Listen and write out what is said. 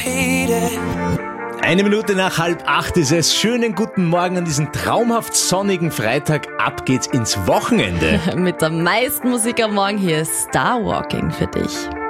repeat it. 1 Minute nach 7:30 ist es. Schönen guten Morgen an diesem traumhaft sonnigen Freitag. Ab geht's ins Wochenende. Mit der meisten Musik am Morgen hier ist Starwalking für dich.